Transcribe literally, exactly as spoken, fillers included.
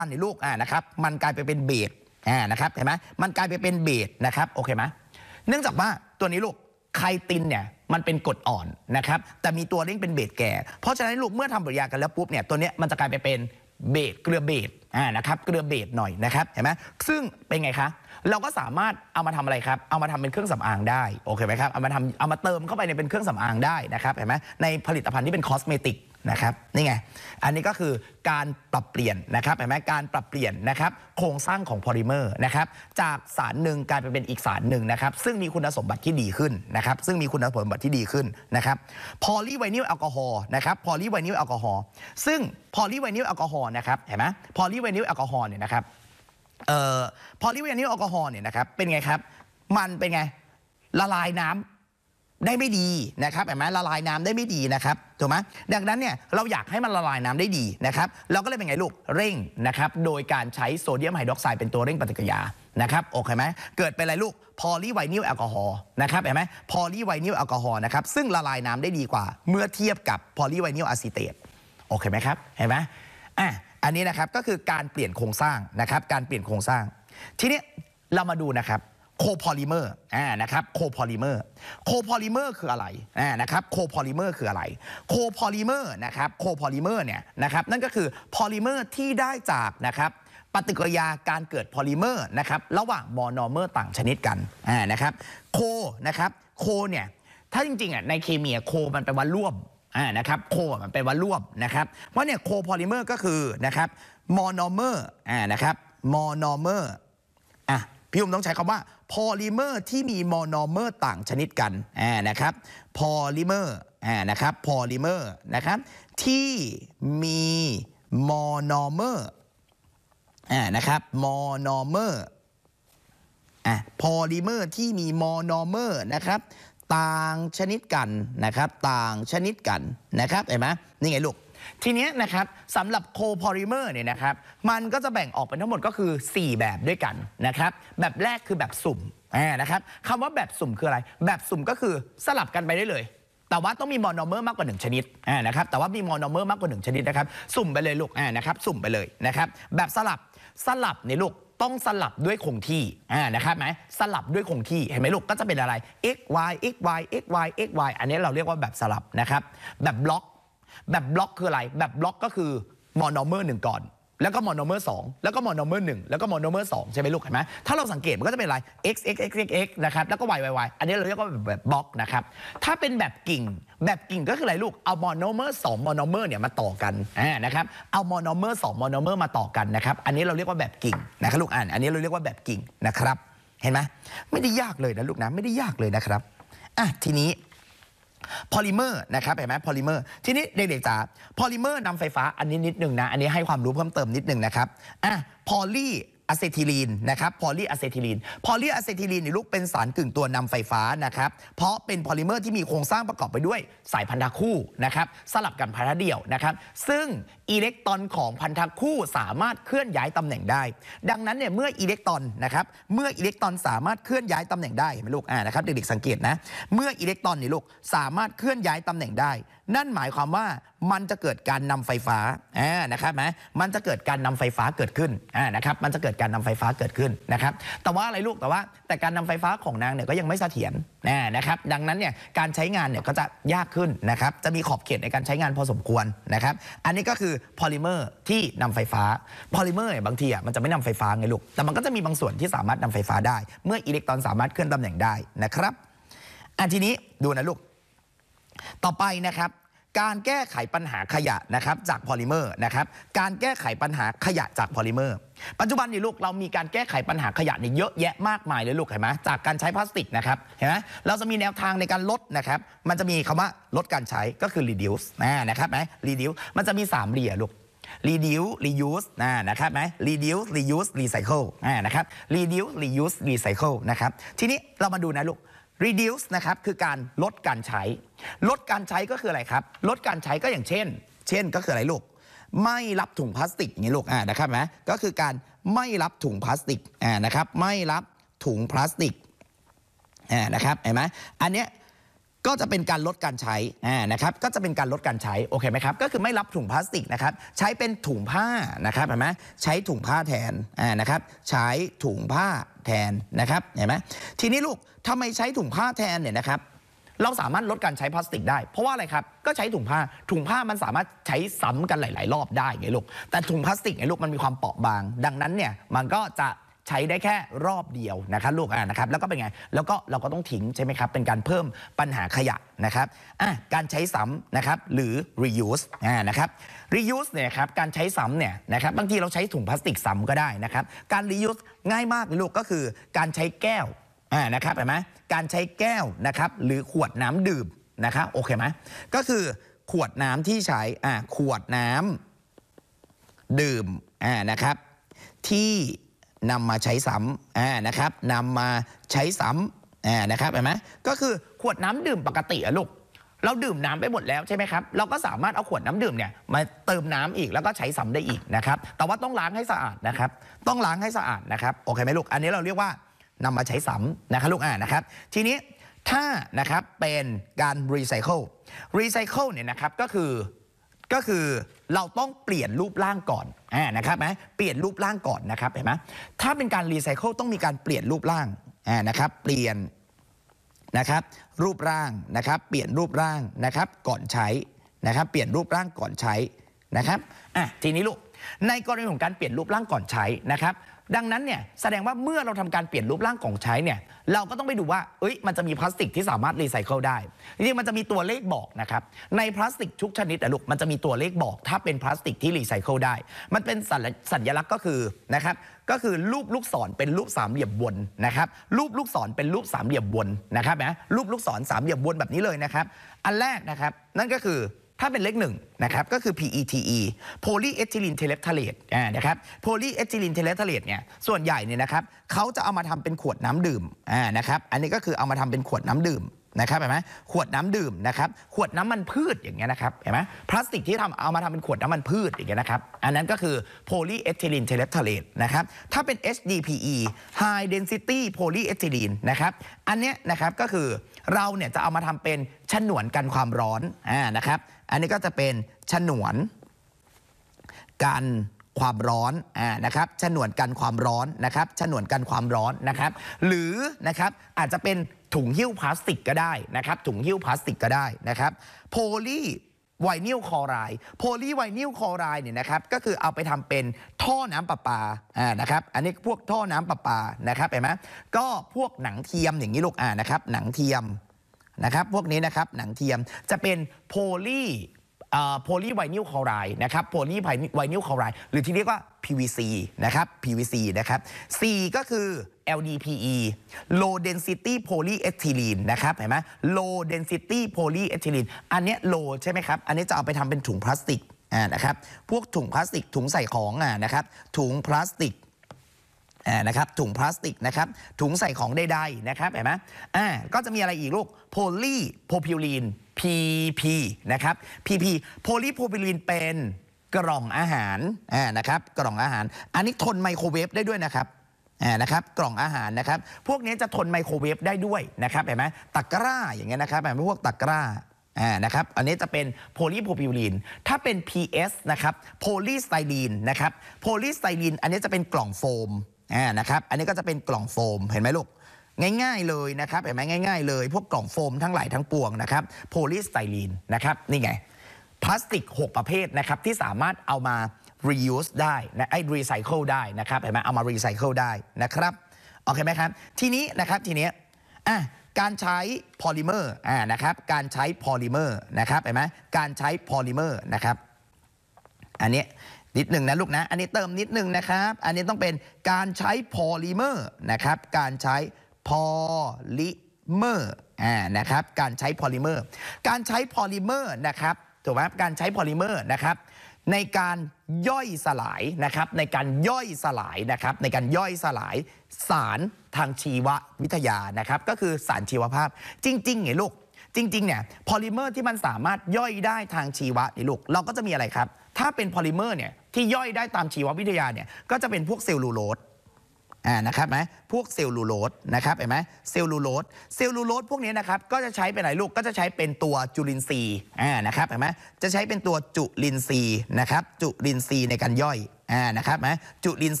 อันนี้ลูกอ่านะครับมันกลายไปเป็นเบสอ่านะครับเห็นไหมมันกลายไปเป็นเบสนะครับโอเคไหมเนื่องจากว่าตัวนี้ลูกไคตินเนี่ยมันเป็นกรดอ่อนนะครับแต่มีตัวเร่งเป็นเบสแก่เพราะฉะนั้นลูกเมื่อทำปฏิกิริยากันแล้วปุ๊บเนี่ยตัวเนี้ยมันจะกลายไปเป็นเบสเกลือเบสอ่านะครับเกลือเบสหน่อยนะครับเห็นไหมซึ่งเป็นไงคะเราก็สามารถเอามาทำอะไรครับเอามาทำเป็นเครื่องสำอางได้โอเคไหมครับเอามาทำเอามาเติมเข้าไปในเป็นเครื่องสำอางได้นะครับเห็นไหมในผลิตภัณฑ์ที่เป็นคอสเมติกนะครับนี่ไงอันนี้ก็คือการปรับเปลี่ยนนะครับเห็นไหมการปรับเปลี่ยนนะครับโครงสร้างของโพลิเมอร์นะครับจากสารหนึ่งกลายไปเป็นอีกสารหนึ่งนะครับซึ่งมีคุณสมบัติที่ดีขึ้นนะครับซึ่งมีคุณสมบัติที่ดีขึ้นนะครับพอลีไวนิลแอลกอฮอล์นะครับพอลีไวนิลแอลกอฮอล์ซึ่งพอลีไวนิลแอลกอฮอล์นะครับเห็นไหมพอลีไวนิลแอลกอฮอล์เนี่ยนะครับเอ่อพอลีไวนิลแอลกอฮอล์เนี่ยนะครับเป็นไงครับมันเป็นไงละลายน้ำได้ไม่ดีนะครับเห็นไหมละลายน้ำได้ไม่ดีนะครับถูกไหมดังนั้นเนี่ยเราอยากให้มันละลายน้ำได้ดีนะครับเราก็เลยเป็นไงลูกเร่งนะครับโดยการใช้โซเดียมไฮดรอกไซด์เป็นตัวเร่งปฏิกิริยานะครับโอเคไหมเกิดเป็นอะไรลูกพอลีไวนิลแอลกอฮอล์นะครับเห็นไหมพอลีไวนิลแอลกอฮอล์นะครับซึ่งละลายน้ำได้ดีกว่าเมื่อเทียบกับพอลีไวนิลอะซีเตตโอเคไหมครับเห็นไหมอ่ะอันนี้นะครับก็คือการเปลี่ยนโครงสร้างนะครับการเปลี่ยนโครงสร้างทีนี้เรามาดูนะครับโคพอลิเมอร์อ่านะครับโคพอลิเมอร์โคพอลิเมอร์คืออะไรอ่านะครับโคพอลิเมอร์คืออะไรโคพอลิเมอร์นะครับโคพอลิเมอร์เนี่ยนะครับนั่นก็คือพอลิเมอร์ที่ได้จากนะครับปฏิกิริยาการเกิดพอลิเมอร์นะครับระหว่างมอนอเมอร์ต่างชนิดกันอ่านะครับโคนะครับโคเนี่ยถ้าจริงๆอ่ะในเคมีโคมันแปลว่าร่วมอ่านะครับโคมันแปลว่าร่วมนะครับเพราะเนี่ยโคพอลิเมอร์ก็คือนะครับมอนอเมอร์อ่านะครับมอนอเมอร์อ่ะพี่อุ้มต้องใช้คำว่าพอลิเมอร์ที่มีมอนอเมอร์ต่างชนิดกันอ่านะครับพอลิเมอร์อ่านะครับพอลิเมอร์นะครับที่มีมอนอเมอร์อ่านะครับมอนอเมอร์อ่ะพอลิเมอร์ที่มีมอนอเมอร์นะครับต่างชนิดกันนะครับต่างชนิดกันนะครับเห็นไหมนี่ไงลูกทีนี้นะครับสำหรับโคพอลิเมอร์เนี่ยนะครับมันก็จะแบ่งออกเป็นทั้งหมดก็คือสี่แบบด้วยกันนะครับแบบแรกคือแบบสุ่มนะครับคำว่าแบบสุ่มคืออะไรแบบสุ่มก็คือสลับกันไปได้เลยแต่ว่าต้องมีมอนอเมอร์มากกว่าหนึ่งชนิดนะครับแต่ว่ามีมอนอเมอร์มากกว่าหนึ่งชนิดนะครับสุ่มไปเลยลูกนะครับสุ่มไปเลยนะครับแบบสลับสลับในลูกต้องสลับด้วยคงที่นะครับไหมสลับด้วยคงที่เห็นไหมลูกก็จะเป็นอะไร x y x y x y x y อันนี้เราเรียกว่าแบบสลับนะครับแบบบล็อกแบบบล็อกคืออะไรแบบบล็อกก็คือมอนอเมอร์หนึ่งก่อนแล้วก็มอนอเมอร์สองแล้วก็มอนอเมอร์หนึ่งแล้วก็มอนอเมอร์สองใช่ไหมลูกเห็นไหมถ้าเราสังเกตมันก็จะเป็นอะไร x x x x x นะครับแล้วก็ y y y อันนี้เราเรียกว่าแบบบล็อกนะครับถ้าเป็นแบบกิ่งแบบกิ่งก็คืออะไรลูกเอามอนอเมอร์สองมอนอเมอร์เนี่ยมาต่อกันนะครับเอามอนอเมอร์สองมอนอเมอร์มาต่อกันนะครับอันนี้เราเรียกว่าแบบกิ่งนะครับลูกอ่านอันนี้เราเรียกว่าแบบกิ่งนะครับเห็นไหมไม่ได้ยากเลยนะลูกนะไม่ได้ยากเลยนะครับอ่ะทีนี้พอลิเมอร์นะครับเห็นไหมพอลิเมอร์ทีนี้เด็กๆจ๋าพอลิเมอร์นำไฟฟ้าอันนี้นิดนึงนะอันนี้ให้ความรู้เพิ่มเติมนิดนึงนะครับอ่ะพอลีอะเซทิลีนนะครับพอลีอะเซทิลีนพอลีอะเซทิลีนนี่ลูกเป็นสารกึ่งตัวนำไฟฟ้านะครับเพราะเป็นพอลิเมอร์ที่มีโครงสร้างประกอบไปด้วยสายพันธะคู่นะครับสลับกันพันธะเดี่ยวนะครับซึ่งอิเล็กตรอนของพันธะคู่สามารถเคลื่อนย้ายตำแหน่งได้ดังนั้นเนี่ยเมื่ออิเล็กตรอนนะครับเมื่ออิเล็กตรอนสามารถเคลื่อนย้ายตำแหน่งได้เห็นไหมลูกอ่านะครับเด็กๆสังเกตนะเมื่ออิเล็กตรอนนี่ลูกสามารถเคลื่อนย้ายตำแหน่งได้นั่นหมายความว่ามันจะเกิดการนำไฟฟ้าอ่านะครับไหมมันจะเกิดการนำไฟฟ้าเกิดขึ้นอ่านะครับมันจะเกิดการนำไฟฟ้าเกิดขึ้นนะครับแต่ว่าอะไรลูกแต่ว่าแต่การนำไฟฟ้าของนางเนี่ยก็ยังไม่เสถียรนะครับดังนั้นเนี่ยการใช้งานเนี่ยก็จะยากขึ้นนะครับจะมีขอบเขตในการใช้งานพอสมควรนะครับอันนี้ก็คือพอลิเมอร์ที่นำไฟฟ้าพอลิเมอร์เนี่ยบางทีอ่ะมันจะไม่นำไฟฟ้าไงลูกแต่มันก็จะมีบางส่วนที่สามารถนำไฟฟ้าได้เมื่ออิเล็กตรอนสามารถเคลื่อนตำแหน่งได้นะครับอันทีนี้ดูนะลูกต่อไปนะครับการแก้ไขปัญหาขยะนะครับจากพอลิเมอร์นะครับการแก้ไขปัญหาขยะจากพอลิเมอร์ปัจจุบันนี่ลูกเรามีการแก้ไขปัญหาขยะเนี่ยเยอะแยะมากมายเลยลูกเห็นไหมจากการใช้พลาสติกนะครับเห็นไหมเราจะมีแนวทางในการลดนะครับมันจะมีคำว่าลดการใช้ก็คือ reduce นะครับไหม reduce มันจะมีสามเรียลูก reduce reuse นะครับไหม reduce reuse recycle นะครับ reduce reuse recycle นะครับทีนี้เรามาดูนะลูกreduce นะครับคือการลดการใช้ลดการใช้ก็คืออะไรครับลดการใช้ก็อย่างเช่นเช่นก็คืออะไรลูกไม่รับถุงพลาสติกอย่างนี้ลูกอ่านะครับไหมก็คือการไม่รับถุงพลาสติกอ่านะครับไม่รับถุงพลาสติกอ่านะครับเห็นไหมอันเนี้ยก็จะเป็นการลดการใช้อ่านะครับก็จะเป็นการลดการใช้โอเคไหมครับก็คือไม่รับถุงพลาสติกนะครับใช้เป็นถุงผ้านะครับเห็นไหมใช้ถุงผ้าแทนอ่านะครับใช้ถุงผ้าแทนนะครับเห็นไหมทีนี้ลูกทำไมใช้ถุงผ้าแทนเนี่ยนะครับเราสามารถลดการใช้พลาสติกได้เพราะว่าอะไรครับก็ใช้ถุงผ้าถุงผ้ามันสามารถใช้ซ้ำกันหลายๆรอบได้ไงลูกแต่ถุงพลาสติกไงลูกมันมีความเปราะบางดังนั้นเนี่ยมันก็จะใช้ได้แค่รอบเดียวนะครับลูกอ่านะครับแล้วก็เป็นไงแล้วก็เราก็ต้องทิ้งใช่ไหมครับเป็นการเพิ่มปัญหาขยะนะครับอ่ะการใช้ซ้ำนะครับหรือ reuse อ่านะครับ reuse เนี่ยครับการใช้ซ้ำเนี่ยนะครับบางทีเราใช้ถุงพลาสติกซ้ำก็ได้นะครับการ reuse ง่ายมากลูกก็คือการใช้แก้วอ่านะครับเห็นไหมการใช้แก้วนะครับหรือขวดน้ำดื่มนะครับโอเคไหมก็คือขวดน้ำที่ใช้อ่าขวดน้ำดื่มอ่านะครับที่นำมาใช้ซ้ำอ่านะครับนำมาใช้ซ้ำอ่านะครับเห็นไหมก็คือขวดน้ำดื่มปกติอะลูกเราดื่มน้ำไปหมดแล้วใช่ไหมครับเราก็สามารถเอาขวดน้ำดื่มเนี่ยมาเติมน้ำอีกแล้วก็ใช้ซ้ำได้อีกนะครับแต่ว่าต้องล้างให้สะอาดนะครับต้องล้างให้สะอาดนะครับโอเคไหมลูกอันนี้เราเรียกว่านำมาใช้ซ้ำนะครับลูกอ่านะครับทีนี้ถ้านะครับเป็นการรีไซเคิลรีไซเคิลเนี่ยนะครับก็คือก็คือเราต้องเปลี่ยนรูปร่างก่อนอ่านะครับไหมเปลี่ยนรูปร่างก่อนนะครับเห็นไหมถ้าเป็นการรีไซเคิลต้องมีการเปลี่ยนรูปร่างอ่านะครับเปลี่ยนนะครับรูปร่างนะครับเปลี่ยนรูปร่างนะครับก่อนใช้นะครับเปลี่ยนรูปร่างก่อนใช้นะครับอ่ะทีนี้ลูกในกรณีของการเปลี่ยนรูปร่างก่อนใช้นะครับดังนั้นเนี่ยแสดงว่าเมื่อเราทำการเปลี่ยนรูปร่างของใช้เนี่ยเราก็ต้องไปดูว่าเอ้ยมันจะมีพลาสติกที่สามารถรีไซเคิลได้จริงๆมันจะมีตัวเลขบอกนะครับในพลาสติกทุกชนิดอะลูกมันจะมีตัวเลขบอกถ้าเป็นพลาสติกที่รีไซเคิลได้มันเป็นสัญลักษณ์ก็คือนะครับก็คือรูปลูกศรเป็นรูปสามเหลี่ยมวนนะครับรูปลูกศรเป็นรูปสามเหลี่ยมวนนะครับนะรูปลูกศรสามเหลี่ยมวนแบบนี้เลยนะครับอันแรกนะครับนั่นก็คือถ้าเป็นเลขหนึ่งนะครับก็คือ พี อี ที อี polyethylene terephthalate อ่านะครับ polyethylene terephthalate เนี่ยส่วนใหญ่เนี่ยนะครับเขาจะเอามาทำเป็นขวดน้ำดื่มอ่านะครับอันนี้ก็คือเอามาทำเป็นขวดน้ำดื่มนะครับเห็นไหมขวดน้ำดื่มนะครับขวดน้ำมันพืชอย่างเงี้ยนะครับเห็นไหมพลาสติกที่ทำเอามาทำเป็นขวดน้ำมันพืชอย่างเงี้ยนะครับอันนั้นก็คือ polyethylene terephthalate นะครับถ้าเป็น เอช ดี พี อี high density polyethylene นะครับอันเนี้ยนะครับก็คือเราเนี่ยจะเอามาทำเป็นฉนวนกันความร้อนอ่านะครับอันนี้ก็จะเป็นฉนวนกันความร้อนอ่านะครับฉนวนกันความร้อนนะครับฉนวนกันความร้อนนะครับหรือนะครับอาจจะเป็นถุงหิ้วพลาสติกก็ได้นะครับถุงหิ้วพลาสติกก็ได้นะครับโพลีไวนิลคลอไรด์โพลีไวนิลคลอไรด์เนี่ยนะครับก็คือเอาไปทำเป็นท่อน้ำประปาอ่านะครับอันนี้พวกท่อน้ำประปานะครับเห็นไหมก็พวกหนังเทียมอย่างนี้ลูกอ่านะครับหนังเทียมนะครับพวกนี้นะครับหนังเทียมจะเป็นโพลีโพลีไวนิลคลอไรด์นะครับโพลีไวนิลคลอไรด์หรือที่เรียกว่า พี วี ซี นะครับ พี วี ซี นะครับ C ก็คือ แอล ดี พี อี low density polyethylene นะครับเห็นไหม low density polyethylene อันนี้ low ใช่ไหมครับอันนี้จะเอาไปทำเป็นถุงพลาสติกอ่านะครับพวกถุงพลาสติกถุงใส่ของอ่านะครับถุงพลาสติกอ่านะครับถุงพลาสติกนะครับถุงใส่ของใดๆนะครับเห็นไหมอ่าก็จะมีอะไรอีกลูกโพลีโพรพิลีน พี พี นะครับ พี พี โพลีโพรพิลีนเป็นกล่องอาหารอ่านะครับกล่องอาหารอันนี้ทนไมโครเวฟได้ด้วยนะครับอ่านะครับกล่องอาหารนะครับพวกนี้จะทนไมโครเวฟได้ด้วยนะครับเห็นไหมตะกร้าอย่างเงี้ยนะครับเห็นไหมพวกตะกร้าอ่านะครับอันนี้จะเป็นโพลีโพรพิลีนถ้าเป็น พี เอส นะครับโพลีสไตรีนนะครับโพลีสไตรีนอันนี้จะเป็นกล่องโฟมอ่านะครับอันนี้ก็จะเป็นกล่องโฟมเห็นไหมลูกง่ายๆเลยนะครับเห็นไหมง่ายๆเลยพวกกล่องโฟมทั้งหลายทั้งปวงนะครับโพลีสไตรีนนะครับนี่ไงพลาสติกหกประเภทนะครับที่สามารถเอามา reuse ได้นะไอ้ recycle ได้นะครับเห็นไหมเอามา recycle ได้นะครับโอเคไหมครับทีนี้นะครับทีนี้อ่ะการใช้พอลิเมอร์อ่านะครับการใช้พอลิเมอร์นะครับเห็นไหมการใช้พอลิเมอร์นะครับอันนี้นิดหนึ่งนะลูกนะอันนี้เติมนิดหนึ่งนะครับอันนี้ต้องเป็นการใช้พอลิเมอร์นะครับการใช้พอลิเมอร์อ่านะครับการใช้พอลิเมอร์การใช้พอลิเมอร์นะครับถูกไหมการใช้พอลิเมอร์นะครับในการย่อยสลายนะครับในการย่อยสลายนะครับในการย่อยสลายสารทางชีววิทยานะครับก็คือสารชีวภาพจริงๆไงลูกจริงๆเนี่ยพอลิเมอร์ที่มันสามารถย่อยได้ทางชีวะนี่ลูกเราก็จะมีอะไรครับถ้าเป็นพอลิเมอร์เนี่ยที่ย่อยได้ตามชีววิทยาเนี่ยก็จะเป็นพวกเซลลูโลสอ่านะครับไหมพวกเซลลูโลสนะครับเห็นไหมเซลลูโลสเซลลูโลสพวกนี้นะครับก็จะใช้เป็นอะไรลูกก็จะใช้เป็นตัวจุลินทรีย์อ่านะครับเห็นไหมจะใช้เป็นตัวจุลินทรีย์นะครับจุลินทรีย์ในการย่อยอ่านะครับไหมจุลิน